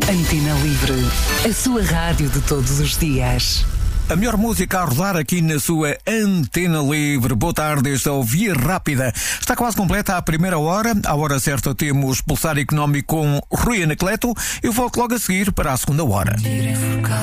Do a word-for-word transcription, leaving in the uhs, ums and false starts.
Antena Livre, a sua rádio de todos os dias. A melhor música a rodar aqui na sua Antena Livre. Boa tarde, esta é o Via Rápida. Está quase completa a primeira hora. À hora certa temos Pulsar Económico com Rui Anacleto. Eu volto logo a seguir para a segunda hora.